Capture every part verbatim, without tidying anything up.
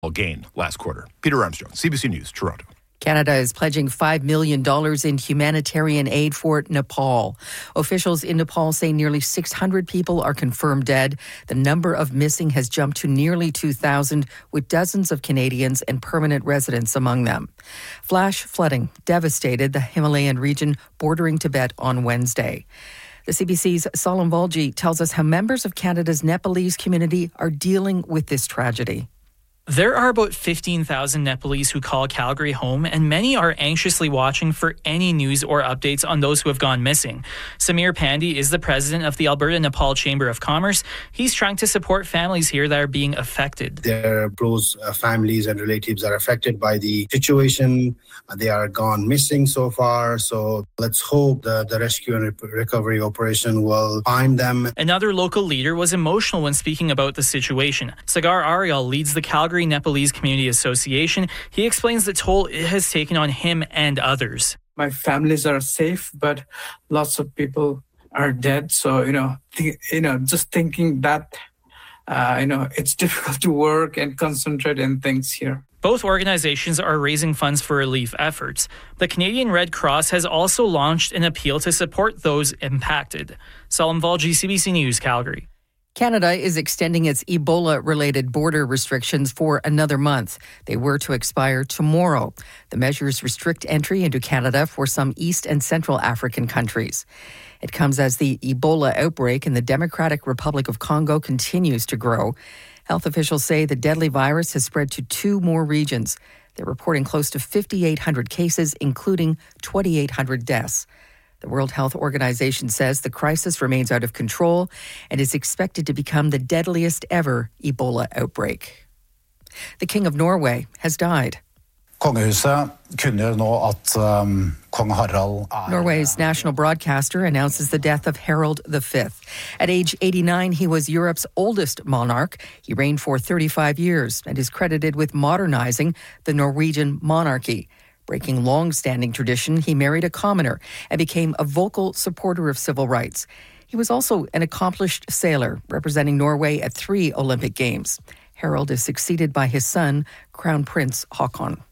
gain last quarter. Peter Armstrong, C B C News, Toronto. Canada is pledging five million dollars in humanitarian aid for Nepal. Officials in Nepal say nearly six hundred people are confirmed dead. The number of missing has jumped to nearly two thousand, with dozens of Canadians and permanent residents among them. Flash flooding devastated the Himalayan region bordering Tibet on Wednesday. The C B C's Salam Valji tells us how members of Canada's Nepalese community are dealing with this tragedy. There are about fifteen thousand Nepalese who call Calgary home, and many are anxiously watching for any news or updates on those who have gone missing. Samir Pandey is the president of the Alberta Nepal Chamber of Commerce. He's trying to support families here that are being affected. Their close uh, families and relatives are affected by the situation. Uh, they are gone missing so far. So let's hope the, the rescue and re- recovery operation will find them. Another local leader was emotional when speaking about the situation. Sagar Ariel leads the Calgary Nepalese Community Association. He explains the toll it has taken on him and others. My families are safe, but lots of people are dead. So, you know, th- you know, just thinking that, uh, you know, it's difficult to work and concentrate on things here. Both organizations are raising funds for relief efforts. The Canadian Red Cross has also launched an appeal to support those impacted. Salam Valji, C B C News, Calgary. Canada is extending its Ebola-related border restrictions for another month. They were to expire tomorrow. The measures restrict entry into Canada for some East and Central African countries. It comes as the Ebola outbreak in the Democratic Republic of Congo continues to grow. Health officials say the deadly virus has spread to two more regions. They're reporting close to fifty-eight hundred cases, including twenty-eight hundred deaths. The World Health Organization says the crisis remains out of control and is expected to become the deadliest ever Ebola outbreak. The King of Norway has died. Kongehuset kunngjør nå at um, Kong Harald er... Norway's national broadcaster announces the death of Harald the Fifth. At age eighty-nine, he was Europe's oldest monarch. He reigned for thirty-five years and is credited with modernizing the Norwegian monarchy. Breaking long-standing tradition, he married a commoner and became a vocal supporter of civil rights. He was also an accomplished sailor, representing Norway at three Olympic Games. Harald is succeeded by his son, Crown Prince Haakon.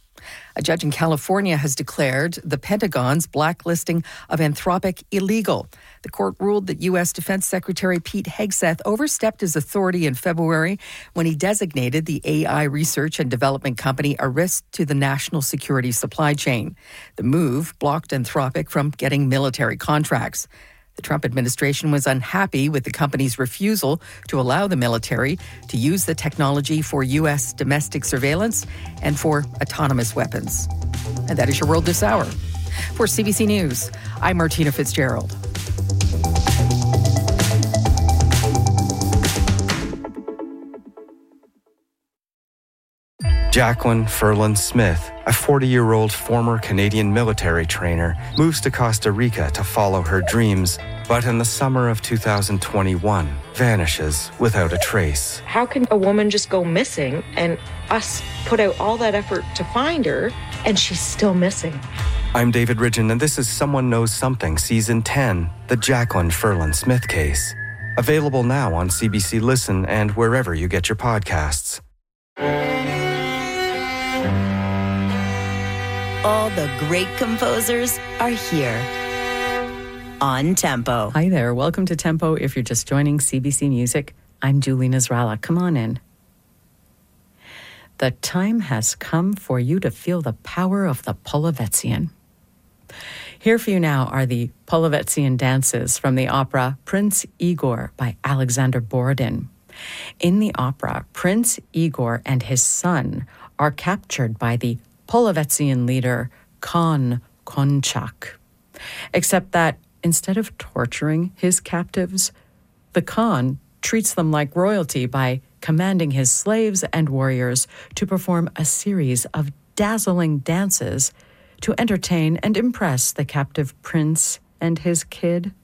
A judge in California has declared the Pentagon's blacklisting of Anthropic illegal. The court ruled that U S Defense Secretary Pete Hegseth overstepped his authority in February when he designated the A I research and development company a risk to the national security supply chain. The move blocked Anthropic from getting military contracts. The Trump administration was unhappy with the company's refusal to allow the military to use the technology for U S domestic surveillance and for autonomous weapons. And that is your world this hour. For C B C News, I'm Martina Fitzgerald. Jacqueline Ferland Smith, a forty-year-old former Canadian military trainer, moves to Costa Rica to follow her dreams, but in the summer of two thousand twenty-one, vanishes without a trace. How can a woman just go missing and us put out all that effort to find her and she's still missing? I'm David Ridgen, and this is Someone Knows Something, Season ten, the Jacqueline Ferland Smith case. Available now on C B C Listen and wherever you get your podcasts. All the great composers are here on Tempo. Hi there. Welcome to Tempo. If you're just joining C B C Music, I'm Julie Nasrallah. Come on in. The time has come for you to feel the power of the Polovetzian. Here for you now are the Polovetzian dances from the opera Prince Igor by Alexander Borodin. In the opera, Prince Igor and his son are captured by the Polovetzian leader Khan Konchak. Except that instead of torturing his captives, the Khan treats them like royalty by commanding his slaves and warriors to perform a series of dazzling dances to entertain and impress the captive prince and his kid.